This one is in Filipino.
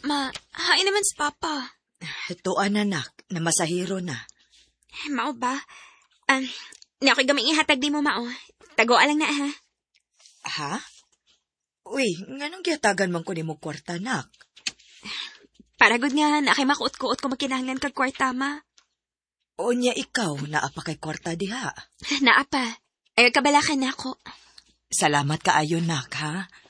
Ma, hain naman si Papa. Tuan anak, namasahiro na. Mao ba? Ni ako'y gaming ihatag di mo, Mao. Tagoa lang na, ha? Ha? Uy, nganong gihatagan man ko ni mo kwarta, nak? Paragod nga na kay makuot-kuot ko magkinahanglan kag kwarta, Ma. O niya ikaw, naapa kay kwarta diha. Naapa. Ay, kabalakan na ako. Salamat kaayo, nak, ha?